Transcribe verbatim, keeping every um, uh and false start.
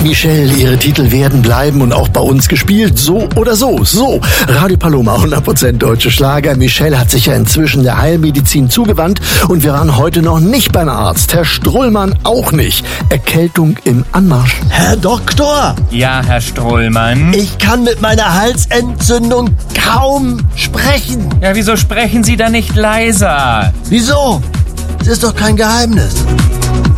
Michelle, ihre Titel werden bleiben und auch bei uns gespielt, so oder so. So, Radio Paloma, hundert Prozent deutsche Schlager. Michelle hat sich ja inzwischen der Heilmedizin zugewandt und wir waren heute noch nicht beim Arzt. Herr Strullmann auch nicht. Erkältung im Anmarsch. Herr Doktor! Ja, Herr Strullmann? Ich kann mit meiner Halsentzündung kaum sprechen. Ja, wieso sprechen Sie da nicht leiser? Wieso? Das ist doch kein Geheimnis.